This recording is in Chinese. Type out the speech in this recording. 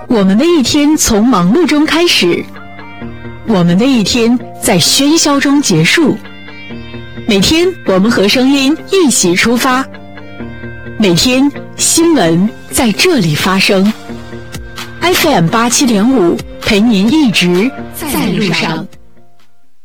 我们的一天从忙碌中开始，我们的一天在喧嚣中结束。每天我们和声音一起出发，每天新闻在这里发生。FM 87.5，陪您一直在路上。